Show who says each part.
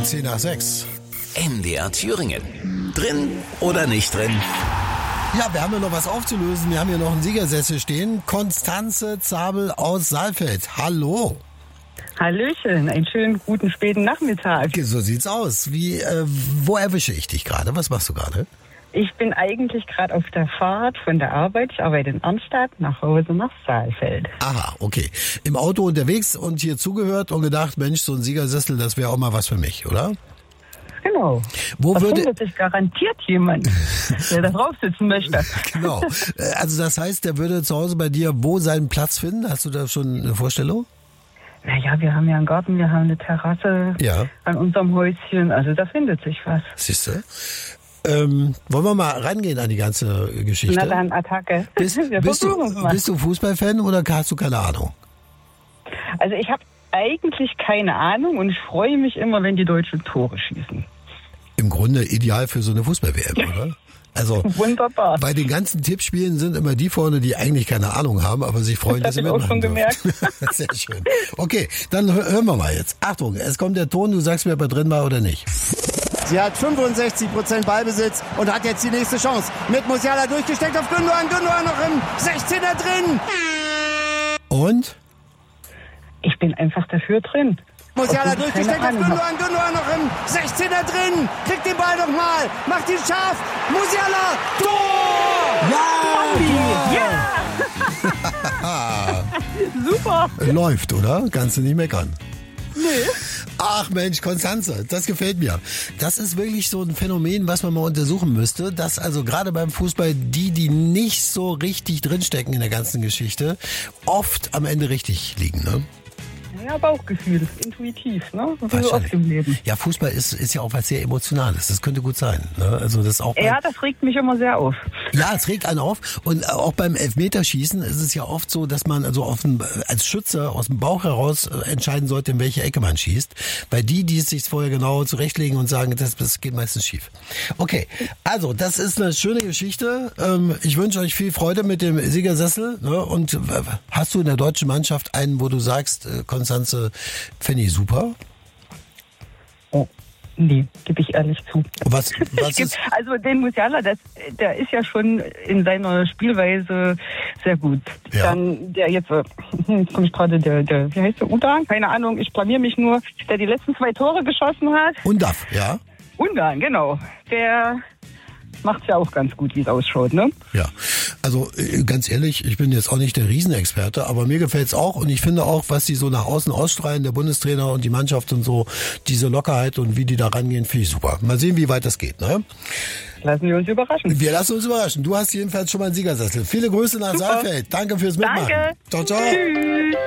Speaker 1: 10 nach 6.
Speaker 2: MDR Thüringen. Drin oder nicht drin?
Speaker 1: Ja, wir haben ja noch was aufzulösen. Wir haben hier noch einen Siegersessel stehen. Konstanze Zabel aus Saalfeld. Hallo.
Speaker 3: Hallöchen, einen schönen guten späten Nachmittag.
Speaker 1: So sieht's aus. Wo erwische ich dich gerade? Was machst du gerade?
Speaker 3: Ich bin eigentlich gerade auf der Fahrt von der Arbeit. Ich arbeite in Arnstadt, nach Hause nach Saalfeld.
Speaker 1: Aha, okay. Im Auto unterwegs und hier zugehört und gedacht, Mensch, so ein Siegersessel, das wäre auch mal was für mich, oder?
Speaker 3: Genau.
Speaker 1: Wo
Speaker 3: da
Speaker 1: würde
Speaker 3: findet sich garantiert jemand, der da drauf sitzen möchte.
Speaker 1: Genau. Also das heißt, der würde zu Hause bei dir wo seinen Platz finden? Hast du da schon eine Vorstellung?
Speaker 3: Naja, wir haben ja einen Garten, wir haben eine Terrasse an unserem Häuschen. Also da findet sich was.
Speaker 1: Siehst du? Wollen wir mal rangehen an die ganze Geschichte?
Speaker 3: Na dann, Attacke.
Speaker 1: Bist du Fußballfan oder hast du keine Ahnung?
Speaker 3: Also ich habe eigentlich keine Ahnung und ich freue mich immer, wenn die Deutschen Tore schießen.
Speaker 1: Im Grunde ideal für so eine Fußball-WM, oder? Also
Speaker 3: wunderbar.
Speaker 1: Bei den ganzen Tippspielen sind immer die vorne, die eigentlich keine Ahnung haben, aber sich freuen, dass sie mitmachen dürfen. Das habe ich auch schon gemerkt. Sehr schön. Okay, dann hören wir mal jetzt. Achtung, es kommt der Ton, du sagst mir, ob er drin war oder nicht.
Speaker 4: Sie hat 65% Ballbesitz und hat jetzt die nächste Chance. Mit Musiala durchgesteckt auf Gündoğan. Gündoğan noch im 16er drin.
Speaker 1: Und?
Speaker 3: Ich bin einfach dafür drin.
Speaker 4: Musiala durchgesteckt auf Gündoğan. Gündoğan noch im 16er drin. Kriegt den Ball nochmal. Macht ihn scharf. Musiala. Tor!
Speaker 1: Ja!
Speaker 3: Ja! Super!
Speaker 1: Läuft, oder? Kannst du nicht meckern.
Speaker 3: Nee.
Speaker 1: Ach Mensch, Konstanze, das gefällt mir. Das ist wirklich so ein Phänomen, was man mal untersuchen müsste, dass also gerade beim Fußball die nicht so richtig drinstecken in der ganzen Geschichte, oft am Ende richtig liegen, ne?
Speaker 3: Ja, Bauchgefühl, intuitiv, ne? Wie so oft im Leben.
Speaker 1: Ja, Fußball ist ja auch was sehr Emotionales. Das könnte gut sein. Ne? Also das auch.
Speaker 3: Ja, das regt mich immer sehr auf.
Speaker 1: Ja, es regt einen auf. Und auch beim Elfmeterschießen ist es ja oft so, dass man also als Schütze aus dem Bauch heraus entscheiden sollte, in welche Ecke man schießt. Weil die es sich vorher genau zurechtlegen und sagen, das geht meistens schief. Okay, also das ist eine schöne Geschichte. Ich wünsche euch viel Freude mit dem Siegersessel. Ne? Und hast du in der deutschen Mannschaft einen, wo du sagst, Konstanze, finde ich super?
Speaker 3: Oh, nee, gebe ich ehrlich zu.
Speaker 1: Was ist?
Speaker 3: Also den Musiala, der ist ja schon in seiner Spielweise sehr gut.
Speaker 1: Ja.
Speaker 3: Dann der jetzt komme ich gerade, der wie heißt der, Ungarn? Keine Ahnung, ich blamier mich nur, der die letzten 2 Tore geschossen hat.
Speaker 1: Undaf, ja?
Speaker 3: Ungarn, genau. Der macht's ja auch ganz gut, wie es ausschaut, ne?
Speaker 1: Ja, also ganz ehrlich, ich bin jetzt auch nicht der Riesenexperte, aber mir gefällt's auch und ich finde auch, was die so nach außen ausstrahlen, der Bundestrainer und die Mannschaft und so, diese Lockerheit und wie die da rangehen, finde ich super. Mal sehen, wie weit das geht, ne?
Speaker 3: Lassen wir uns überraschen.
Speaker 1: Wir lassen uns überraschen. Du hast jedenfalls schon mal einen Siegersessel. Viele Grüße nach Saalfeld. Danke fürs Mitmachen.
Speaker 3: Danke.
Speaker 1: Ciao, ciao.
Speaker 3: Tschüss.